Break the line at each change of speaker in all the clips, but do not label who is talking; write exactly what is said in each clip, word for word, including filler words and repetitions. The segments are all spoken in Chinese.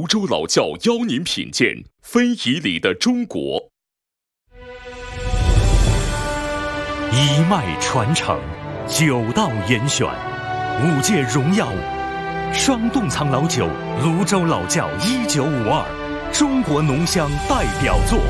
州老窖邀您品鉴非遗里的中国。
一脉传承，九道严选，五届荣耀，双洞藏老酒，泸州老窖一九五二，中国浓香代表作。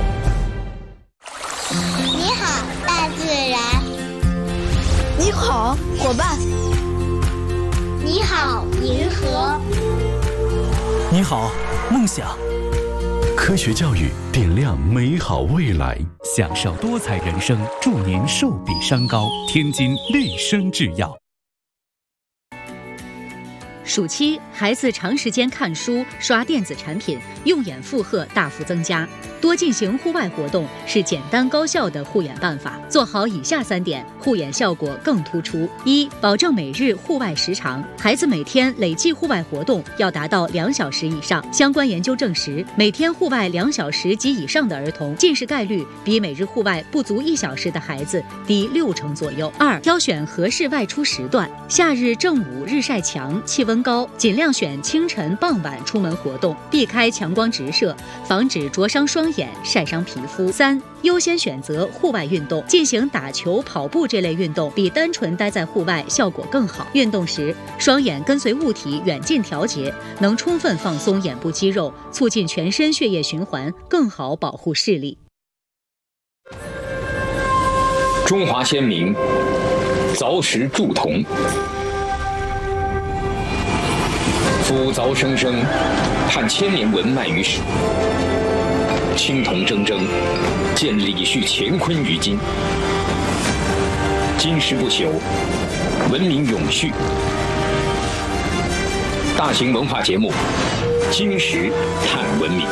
你好，大自然。
你好，伙伴。
你好，银河。
你好，梦想。
科学教育点亮美好未来，
享受多彩人生，祝您寿比山高。天津绿生制药。
暑期，孩子长时间看书、刷电子产品，用眼负荷大幅增加。多进行户外活动是简单高效的护眼办法。做好以下三点，护眼效果更突出：一、保证每日户外时长，孩子每天累计户外活动要达到两小时以上。相关研究证实，每天户外两小时及以上的儿童，近视概率比每日户外不足一小时的孩子低六成左右。二、挑选合适外出时段，夏日正午日晒强，气温高，尽量选清晨、傍晚出门活动，避开强光直射，防止灼伤双眼、晒伤皮肤。三、优先选择户外运动，进行打球、跑步这类运动，比单纯待在户外效果更好。运动时，双眼跟随物体远近调节，能充分放松眼部肌肉，促进全身血液循环，更好保护视力。
中华先民凿石铸铜，夫凿生生，探千年文脉于史。青铜铮铮，见李旭乾坤于今。金石不朽，文明永续。大型文化节目《金石探文明》。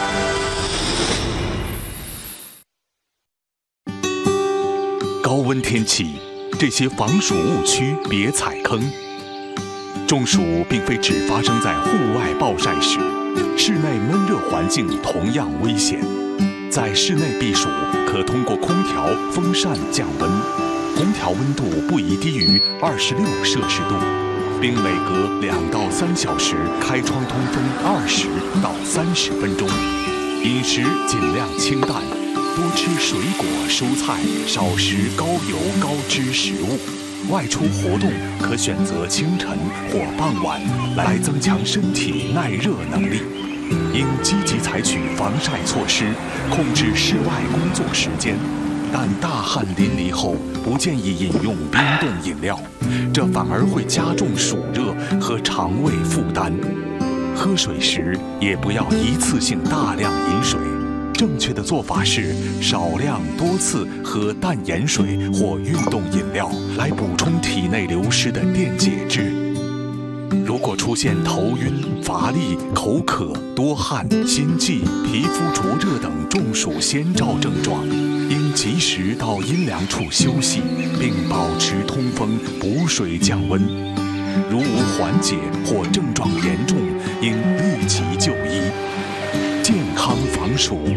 高温天气，这些防暑误区别踩坑。中暑并非只发生在户外暴晒时，室内闷热环境同样危险。在室内避暑，可通过空调、风扇降温，空调温度不宜低于二十六摄氏度，并每隔两到三小时开窗通风二十到三十分钟。饮食尽量清淡，多吃水果、蔬菜，少食高油高脂食物。外出活动可选择清晨或傍晚，来增强身体耐热能力。应积极采取防晒措施，控制室外工作时间。但大汗淋漓后，不建议饮用冰冻饮料，这反而会加重暑热和肠胃负担。喝水时也不要一次性大量饮水。正确的做法是少量多次喝淡盐水或运动饮料，来补充体内流失的电解质。如果出现头晕、乏力、口渴、多汗、心悸、皮肤灼热等中暑先兆症状，应及时到阴凉处休息，并保持通风、补水降温。如无缓解或症状严重，应立即就医。健康防暑，